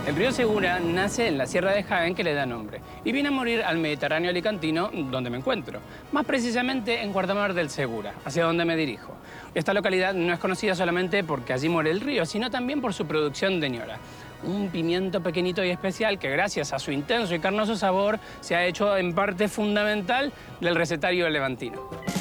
El río Segura nace en la Sierra de Jaén, que le da nombre, y viene a morir al Mediterráneo alicantino, donde me encuentro. Más precisamente en Guardamar del Segura, hacia donde me dirijo. Esta localidad no es conocida solamente porque allí muere el río, sino también por su producción de ñora. Un pimiento pequeñito y especial que, gracias a su intenso y carnoso sabor, se ha hecho en parte fundamental del recetario levantino.